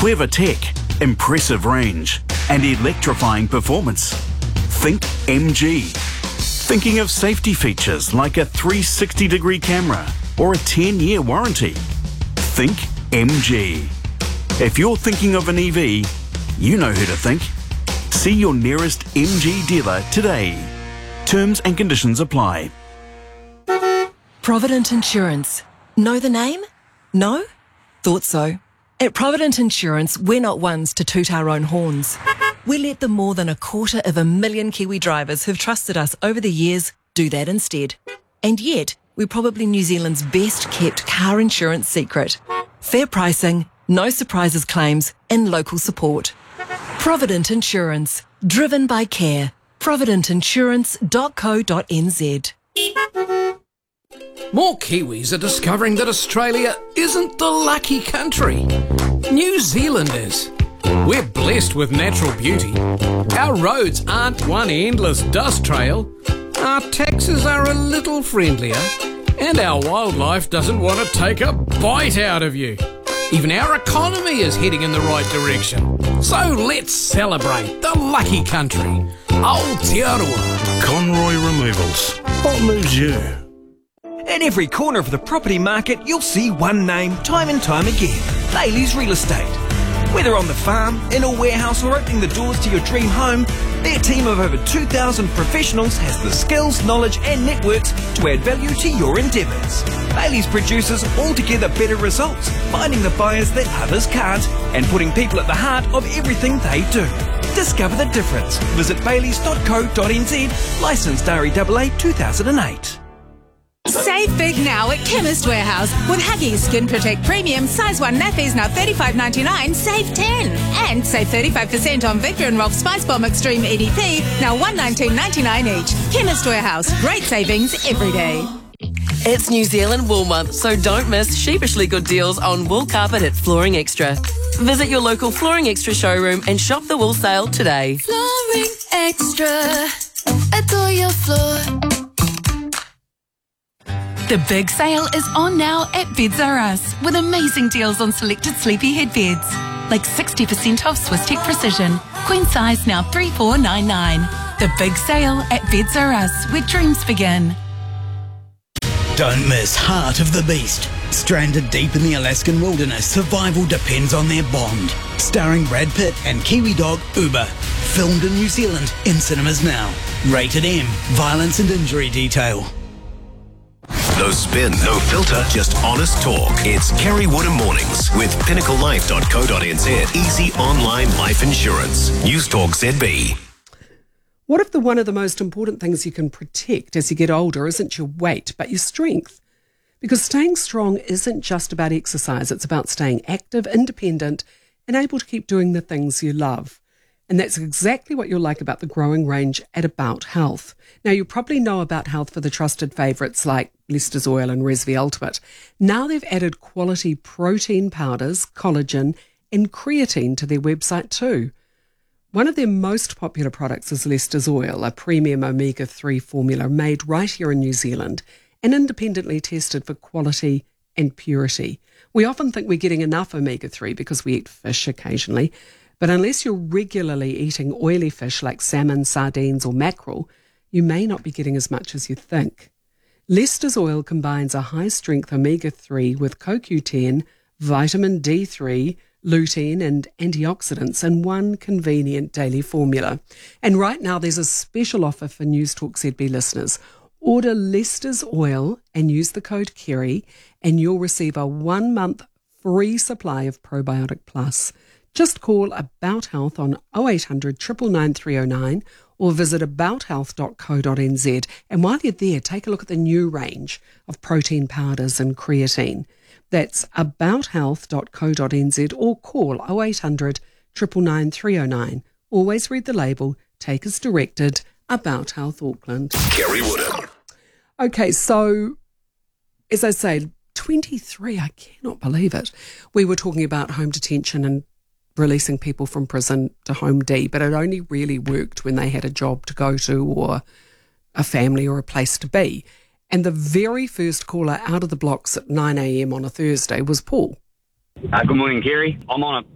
Clever tech, impressive range, and electrifying performance. Think MG. Thinking of safety features like a 360-degree camera or a 10-year warranty? Think MG. If you're thinking of an EV, you know who to think. See your nearest MG dealer today. Terms and conditions apply. Provident Insurance. Know the name? No? Thought so. At Provident Insurance, we're not ones to toot our own horns. We let the more than 250,000 Kiwi drivers who've trusted us over the years do that instead. And yet, we're probably New Zealand's best kept car insurance secret. Fair pricing, no surprises claims, and local support. Provident Insurance. Driven by care. providentinsurance.co.nz. More Kiwis are discovering that Australia isn't the lucky country. New Zealand is. We're blessed with natural beauty. Our roads aren't one endless dust trail. Our taxes are a little friendlier. And our wildlife doesn't want to take a bite out of you. Even our economy is heading in the right direction. So let's celebrate the lucky country. Aotearoa. Conroy Removals. What moves you? At every corner of the property market, you'll see one name time and time again. Bailey's Real Estate. Whether on the farm, in a warehouse or opening the doors to your dream home, their team of over 2,000 professionals has the skills, knowledge and networks to add value to your endeavours. Bailey's produces altogether better results, finding the buyers that others can't and putting people at the heart of everything they do. Discover the difference. Visit baileys.co.nz, licensed REAA 2008. Save big now at Chemist Warehouse. With Huggies Skin Protect Premium Size 1 nappies now $35.99, save 10. And save 35% on Victor and Rolf Spice Bomb Extreme EDP, now $119.99 each. Chemist Warehouse. Great savings every day. It's New Zealand Wool Month, so don't miss sheepishly good deals on wool carpet at Flooring Extra. Visit your local Flooring Extra showroom and shop the wool sale today. Flooring Extra. Adore your floor. The big sale is on now at Beds R Us with amazing deals on selected sleepy head beds. Like 60% off Swisstech Precision. Queen size now $3,499. The big sale at Beds R Us, where dreams begin. Don't miss Heart of the Beast. Stranded deep in the Alaskan wilderness, survival depends on their bond. Starring Brad Pitt and Kiwi dog Uber. Filmed in New Zealand, in cinemas now. Rated M. Violence and injury detail. No spin, no filter, just honest talk. It's Kerry Woodham Mornings with pinnaclelife.co.nz. Easy online life insurance. News Talk ZB. What if one of the most important things you can protect as you get older isn't your weight, but your strength? Because staying strong isn't just about exercise. It's about staying active, independent, and able to keep doing the things you love. And that's exactly what you'll like about the growing range at About Health. Now, you probably know About Health for the trusted favourites like Leicester's Oil and Resvie Ultimate. Now they've added quality protein powders, collagen and creatine to their website too. One of their most popular products is Leicester's Oil, a premium omega-3 formula made right here in New Zealand and independently tested for quality and purity. We often think we're getting enough omega-3 because we eat fish occasionally, but unless you're regularly eating oily fish like salmon, sardines or mackerel, you may not be getting as much as you think. Leicester's Oil combines a high-strength omega-3 with CoQ10, vitamin D3, lutein and antioxidants in one convenient daily formula. And right now there's a special offer for News Talk ZB listeners. Order Leicester's Oil and use the code KERRY and you'll receive a 1-month free supply of Probiotic Plus. Just call About Health on 0800 999 309 or visit abouthealth.co.nz. And while you're there, take a look at the new range of protein powders and creatine. That's abouthealth.co.nz or call 0800 999 309. Always read the label, take as directed. About Health Auckland. Kerry Woodham. Okay, so as I say, 23, I cannot believe it. We were talking about home detention and releasing people from prison to Home D, but it only really worked when they had a job to go to or a family or a place to be. And the very first caller out of the blocks at 9 a.m. on a Thursday was Paul. Good morning, Kerry. I'm on a